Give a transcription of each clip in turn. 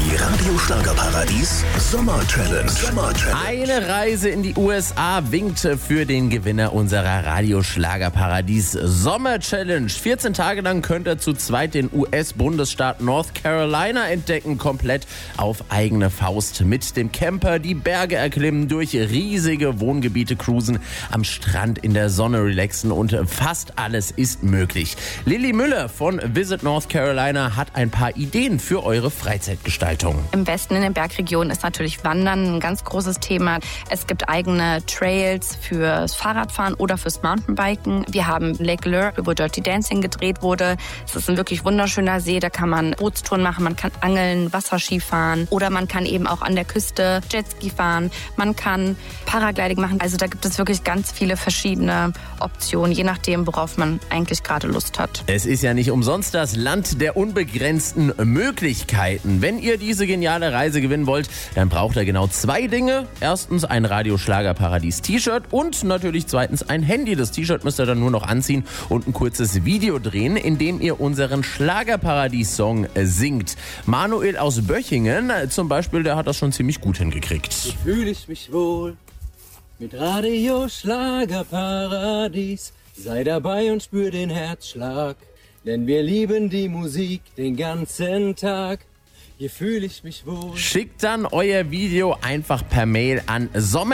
Die Radio Schlagerparadies Sommer Challenge. Eine Reise in die USA winkt für den Gewinner unserer Radio Schlagerparadies Sommer Challenge. 14 Tage lang könnt ihr zu zweit den US-Bundesstaat North Carolina entdecken, komplett auf eigene Faust. Mit dem Camper die Berge erklimmen, durch riesige Wohngebiete cruisen, am Strand in der Sonne relaxen und fast alles ist möglich. Lilly Müller von Visit North Carolina hat ein paar Ideen für eure Freizeitgestaltung. Im Westen in den Bergregionen ist natürlich Wandern ein ganz großes Thema. Es gibt eigene Trails fürs Fahrradfahren oder fürs Mountainbiken. Wir haben Lake Lure, wo Dirty Dancing gedreht wurde. Es ist ein wirklich wunderschöner See, da kann man Bootstouren machen, man kann angeln, Wasserski fahren oder man kann eben auch an der Küste Jetski fahren. Man kann Paragliding machen. Also da gibt es wirklich ganz viele verschiedene Optionen, je nachdem, worauf man eigentlich gerade Lust hat. Es ist ja nicht umsonst das Land der unbegrenzten Möglichkeiten. Wenn ihr diese geniale Reise gewinnen wollt, dann braucht ihr genau 2 Dinge. Erstens ein Radio Schlagerparadies T-Shirt und natürlich zweitens ein Handy. Das T-Shirt müsst ihr dann nur noch anziehen und ein kurzes Video drehen, in dem ihr unseren Schlagerparadies-Song singt. Manuel aus Böchingen zum Beispiel, der hat das schon ziemlich gut hingekriegt. So fühle ich mich wohl mit Radio Schlagerparadies. Sei dabei und spür den Herzschlag, denn wir lieben die Musik den ganzen Tag. Hier fühle ich mich wohl. Schickt dann euer Video einfach per Mail an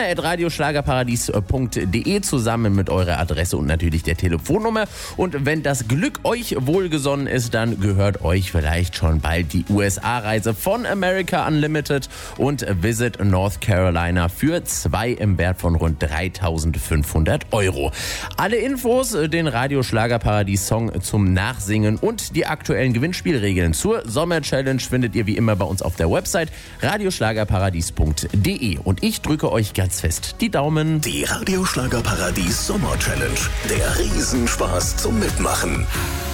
sommer@radioschlagerparadies.de zusammen mit eurer Adresse und natürlich der Telefonnummer. Und wenn das Glück euch wohlgesonnen ist, dann gehört euch vielleicht schon bald die USA-Reise von America Unlimited und Visit North Carolina für 2 im Wert von rund 3.500 €. Alle Infos, den Radio Schlagerparadies-Song zum Nachsingen und die aktuellen Gewinnspielregeln zur Sommer-Challenge findet ihr wie immer bei uns auf der Website radioschlagerparadies.de. Und ich drücke euch ganz fest die Daumen. Die Radio Schlagerparadies Sommer Challenge. Der Riesenspaß zum Mitmachen.